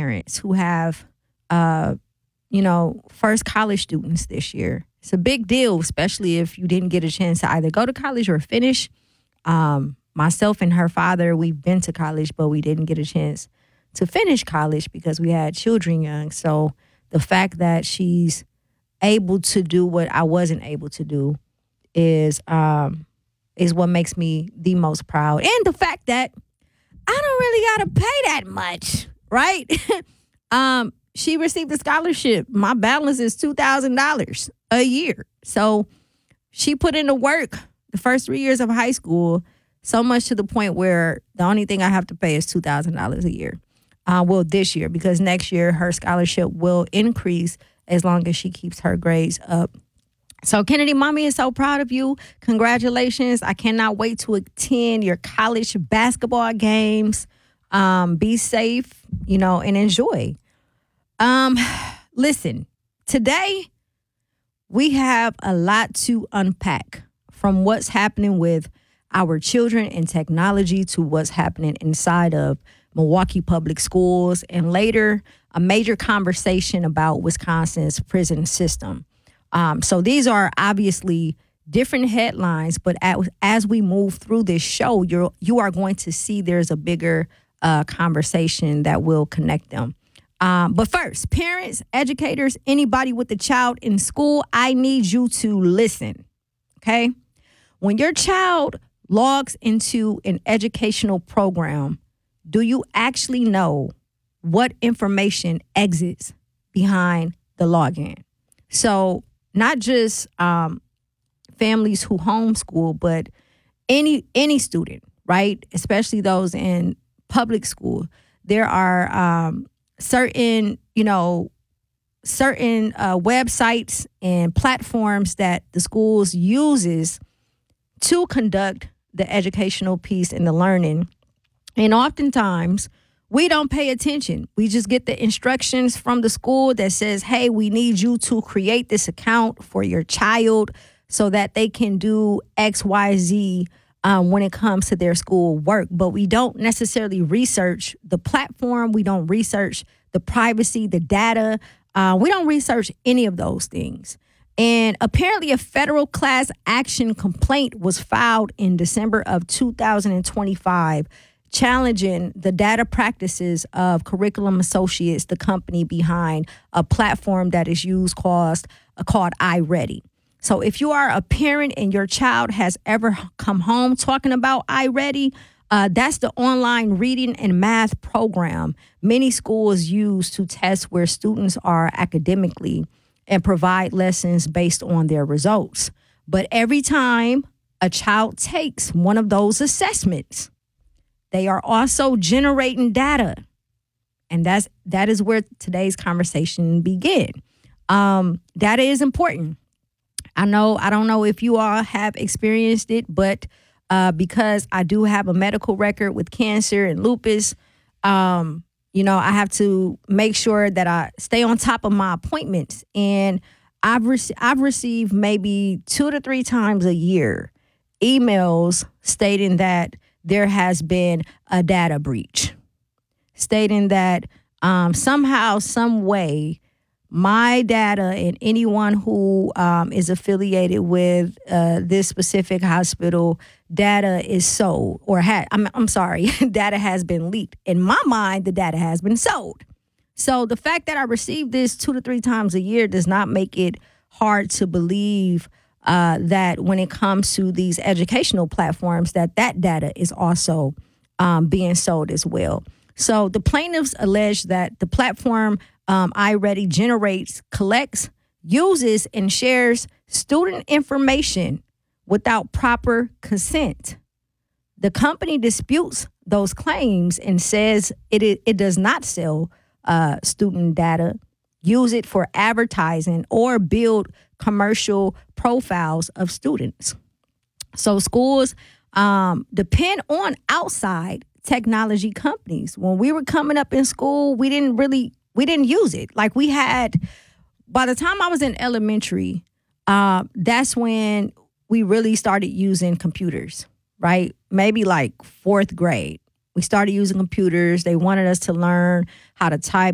parents who have, first college students this year. It's a big deal, especially if you didn't get a chance to either go to college or finish. Myself and her father, we've been to college, but we didn't get a chance to finish college because we had children young. So the fact that she's able to do what I wasn't able to do is what makes me the most proud. And the fact that I don't really got to pay that much, right? She received a scholarship. My balance is $2,000 a year. So she put in the work the first 3 years of high school, so much to the point where the only thing I have to pay is $2,000 a year. This year, because next year her scholarship will increase as long as she keeps her grades up. So Kennedy, mommy is so proud of you. Congratulations. I cannot wait to attend your college basketball games. Be safe, and enjoy. Listen, today we have a lot to unpack, from what's happening with our children and technology to what's happening inside of Milwaukee Public Schools, and later a major conversation about Wisconsin's prison system. So these are obviously different headlines, but as we move through this show, you are going to see there's a bigger conversation that will connect them. But first, parents, educators, anybody with a child in school, I need you to listen, okay? When your child logs into an educational program, do you actually know what information exits behind the login? So not just families who homeschool, but any student, right? Especially those in public school. There are certain websites and platforms that the schools uses to conduct the educational piece and the learning. And oftentimes we don't pay attention. We just get the instructions from the school that says, hey, we need you to create this account for your child so that they can do X, Y, Z when it comes to their school work. But we don't necessarily research the platform. We don't research the privacy, the data. We don't research any of those things. And apparently a federal class action complaint was filed in December of 2025, challenging the data practices of Curriculum Associates, the company behind a platform that is used called iReady. So if you are a parent and your child has ever come home talking about iReady, that's the online reading and math program many schools use to test where students are academically and provide lessons based on their results. But every time a child takes one of those assessments, they are also generating data. And that is where today's conversation begins. Data is important. I don't know if you all have experienced it, but because I do have a medical record with cancer and lupus, I have to make sure that I stay on top of my appointments. And I've received maybe 2 to 3 times a year emails stating that there has been a data breach, stating that somehow, some way, my data and anyone who is affiliated with this specific hospital, data is sold or data has been leaked. In my mind, the data has been sold. So the fact that I receive this 2 to 3 times a year does not make it hard to believe that when it comes to these educational platforms, that data is also being sold as well. So the plaintiffs allege that the platform iReady generates, collects, uses, and shares student information without proper consent. The company disputes those claims and says it does not sell student data, use it for advertising, or build commercial profiles of students. So schools depend on outside technology companies. When we were coming up in school, we didn't use it. Like by the time I was in elementary, that's when we really started using computers, right? Maybe like 4th grade. We started using computers. They wanted us to learn how to type.